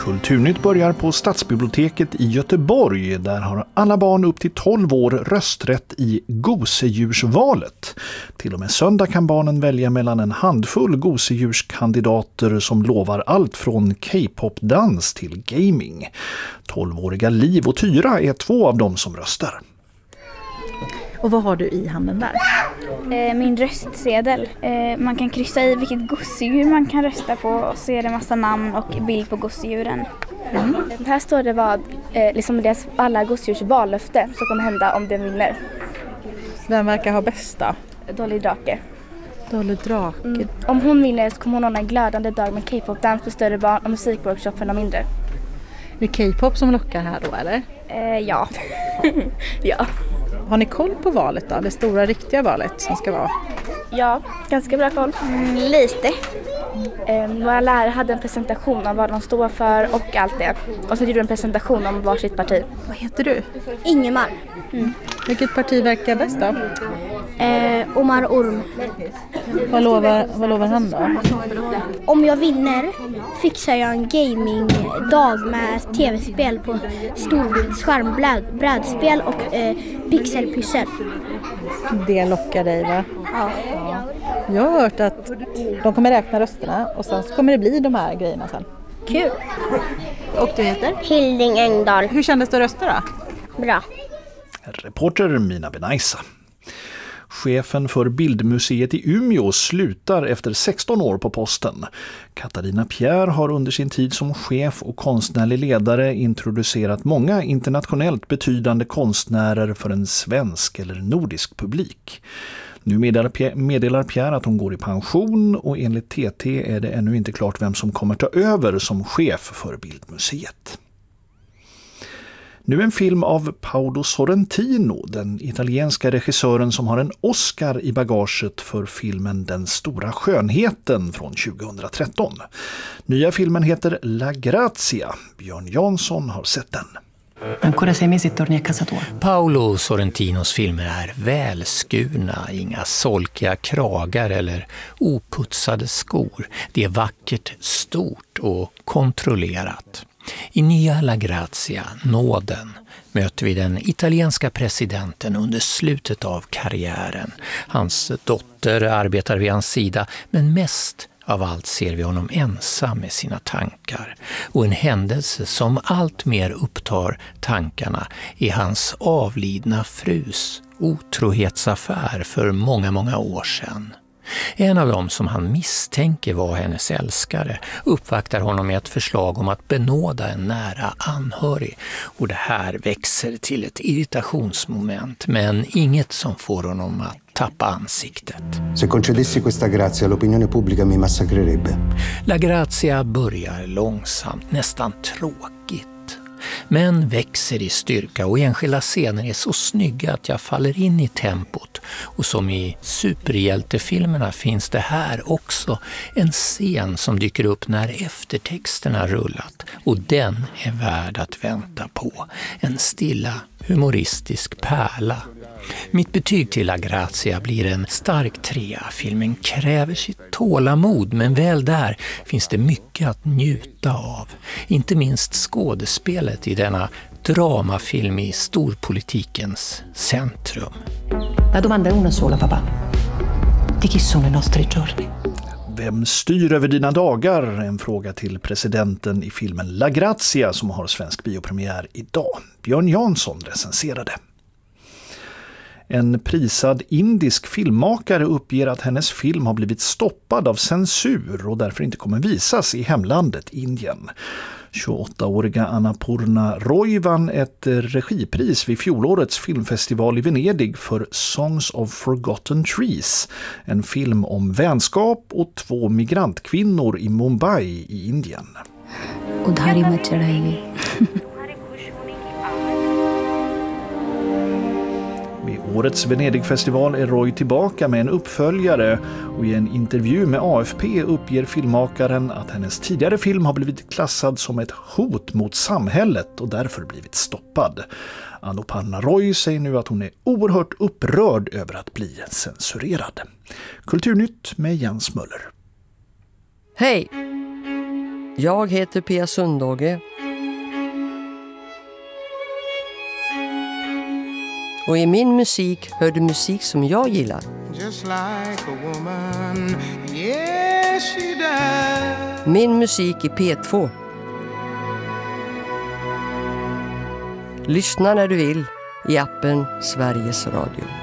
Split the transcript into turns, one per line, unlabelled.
Kulturnytt börjar på Stadsbiblioteket i Göteborg. Där har alla barn upp till 12 år rösträtt i gosedjursvalet. Till och med söndag kan barnen välja mellan en handfull gosedjurskandidater som lovar allt från K-pop-dans till gaming. 12-åriga Liv och Tyra är 2 av dem som röstar.
Och vad har du i handen där?
Min röstsedel. Man kan kryssa i vilket gosedjur man kan rösta på och så är det massa namn och bild på gosedjuren. Här står det vad deras alla gosedjurs vallöfte som kommer hända om den vinner.
Vem verkar ha bästa?
Dolly Drake.
Dolly Drake.
Om hon vinner så kommer hon ha en glödande dag med K-pop-dans för större barn och musikworkshop för de mindre.
Är det K-pop som lockar här då eller?
Ja. Ja.
Har ni koll på valet då? Det stora riktiga valet som ska vara?
Ja, ganska bra koll. Lite. Våra lärare hade en presentation om vad de står för och allt det. Och så gjorde de en presentation om varsitt parti.
Vad heter du?
Ingemar.
Vilket parti verkar bäst då?
Omar Orm.
Vad lovar han då?
Om jag vinner fixar jag en gamingdag med tv-spel på storbildsskärm, brädspel och pixelpyssel.
Det lockar dig va?
Ja.
Jag har hört att de kommer räkna rösterna och sen så kommer det bli de här grejerna sen.
Kul.
Och du heter?
Hilding Engdahl.
Hur kändes det att rösta då?
Bra.
Reporter Mina Benaisa. Chefen för Bildmuseet i Umeå slutar efter 16 år på posten. Katarina Pierre har under sin tid som chef och konstnärlig ledare introducerat många internationellt betydande konstnärer för en svensk eller nordisk publik. Nu meddelar Pierre att hon går i pension och enligt TT är det ännu inte klart vem som kommer ta över som chef för Bildmuseet. Nu en film av Paolo Sorrentino, den italienska regissören som har en Oscar i bagaget för filmen Den stora skönheten från 2013. Nya filmen heter La Grazia. Björn Jansson har sett den.
Paolo Sorrentinos filmer är välskurna, inga solkiga kragar eller oputsade skor. Det är vackert, stort och kontrollerat. I nya La Grazia, nåden, möter vi den italienska presidenten under slutet av karriären. Hans dotter arbetar vid hans sida, men mest av allt ser vi honom ensam med sina tankar. Och en händelse som allt mer upptar tankarna är hans avlidna frus otrohetsaffär för många år sedan. En av dem som han misstänker var hennes älskare uppvaktar honom med ett förslag om att benåda en nära anhörig. Och det här växer till ett irritationsmoment, men inget som får honom att tappa ansiktet.
Se concedessi questa grazia, l'opinione pubblica mi massacrerebbe.
La Grazia börjar långsamt, nästan tråkigt. Men växer i styrka och enskilda scener är så snygga att jag faller in i tempot. Och som i superhjältefilmerna finns det här också en scen som dyker upp när eftertexterna rullat. Och den är värd att vänta på. En stilla, humoristisk pärla. Mitt betyg till La Grazia blir en stark 3. Filmen kräver sitt tålamod, men väl där finns det mycket att njuta av. Inte minst skådespelet i denna dramafilm i storpolitikens centrum.
La domanda è una sola, papà. Di chi sono i nostri giorni?
Vem styr över dina dagar? En fråga till presidenten i filmen La Grazia som har svensk biopremiär idag. Björn Jansson recenserade. En prisad indisk filmmakare uppger att hennes film har blivit stoppad av censur och därför inte kommer visas i hemlandet Indien. 28-åriga Annapurna Roy vann ett regipris vid fjolårets filmfestival i Venedig för Songs of Forgotten Trees, en film om vänskap och 2 migrantkvinnor i Mumbai i Indien. Vid årets Venedigfestival är Roy tillbaka med en uppföljare och i en intervju med AFP uppger filmmakaren att hennes tidigare film har blivit klassad som ett hot mot samhället och därför blivit stoppad. Annapurna Roy säger nu att hon är oerhört upprörd över att bli censurerad. Kulturnytt med Jens Möller.
Hej! Jag heter Pia Sundhage. Och i min musik hör du musik som jag gillar.
Just like a woman, yes she does.
Min musik i P2. Lyssna när du vill i appen Sveriges Radio.